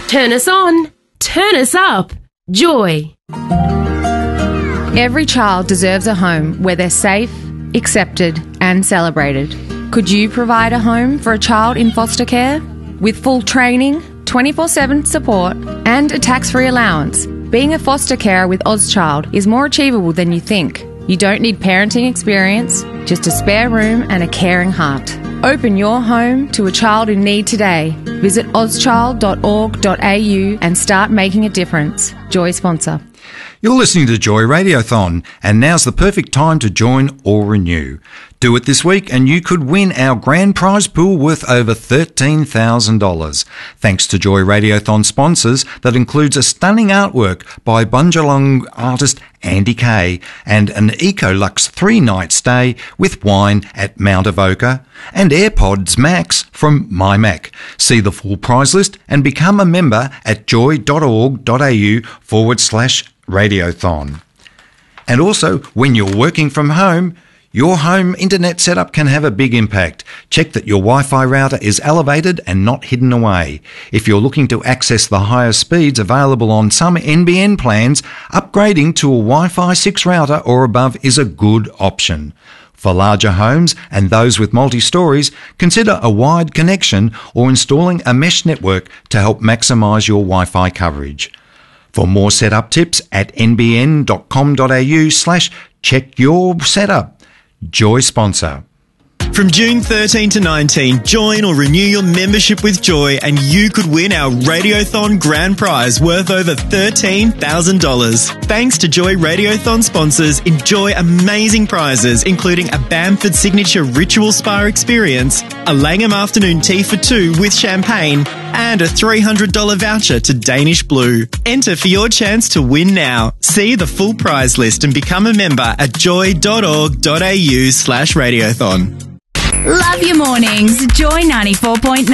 Turn us on. Turn us up. Joy. Every child deserves a home where they're safe, accepted and celebrated. Could you provide a home for a child in foster care? With full training, 24/7 support and a tax-free allowance, being a foster carer with Ozchild is more achievable than you think. You don't need parenting experience, just a spare room and a caring heart. Open your home to a child in need today. Visit ozchild.org.au and start making a difference. Joy sponsor. You're listening to Joy Radiothon, and now's the perfect time to join or renew. Do it this week and you could win our grand prize pool worth over $13,000. Thanks to Joy Radiothon sponsors that includes a stunning artwork by Bunjalung artist Andy Kay and an Ecolux 3-night stay with wine at Mount Avoca and AirPods Max from MyMac. See the full prize list and become a member at joy.org.au/Radiothon. And also, when you're working from home, your home internet setup can have a big impact. Check that your Wi-Fi router is elevated and not hidden away. If you're looking to access the higher speeds available on some NBN plans, upgrading to a Wi-Fi 6 router or above is a good option. For larger homes and those with multi-stories, consider a wired connection or installing a mesh network to help maximise your Wi-Fi coverage. For more setup tips at nbn.com.au/checkyoursetup. Joy sponsor. From June 13 to 19, join or renew your membership with Joy and you could win our Radiothon grand prize worth over $13,000. Thanks to Joy Radiothon sponsors, enjoy amazing prizes including a Bamford Signature Ritual Spa experience, a Langham afternoon tea for two with champagne, and a $300 voucher to Danish Blue. Enter for your chance to win now. See the full prize list and become a member at joy.org.au/Radiothon. Love your mornings. Joy 94.9.